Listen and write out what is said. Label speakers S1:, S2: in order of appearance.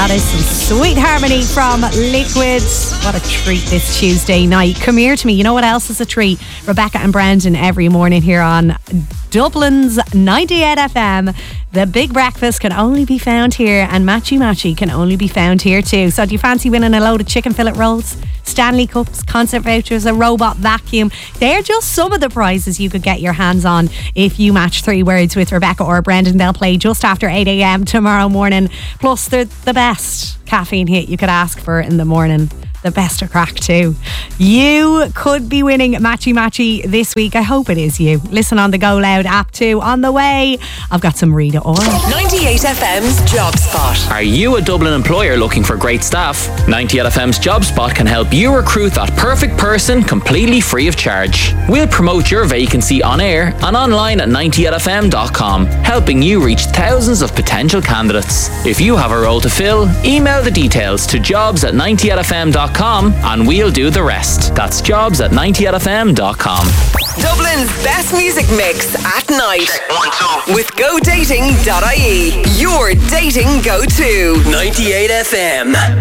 S1: That is some sweet harmony from Liquid. What a treat this Tuesday night. Come here to me. You know what else is a treat? Rebecca and Brendan every morning here on Dublin's 98 FM. The big breakfast can only be found here, and Matchy Matchy can only be found here too. So do you fancy winning a load of chicken fillet rolls, Stanley Cups, concert vouchers, a robot vacuum? They're just some of the prizes you could get your hands on if you match 3 words with Rebecca or Brendan. They'll play just after 8 a.m. tomorrow morning. Plus, they're the best caffeine hit you could ask for in the morning. The best of crack too. You could be winning Matchy Matchy this week. I hope it is you. Listen on the Go Loud app too. On the way, I've got some Rita Ora.
S2: 98 FM's Job Spot.
S3: Are you a Dublin employer looking for great staff? 98 FM's Job Spot can help you recruit that perfect person completely free of charge. We'll promote your vacancy on air and online at 98fm.com, helping you reach thousands of potential candidates. If you have a role to fill, email the details to jobs@98fm.com and we'll do the rest. That's jobs@98fm.com.
S2: Dublin's best music mix at night. Check 1, 2. With GoDating.ie. Your dating go-to. 98 FM.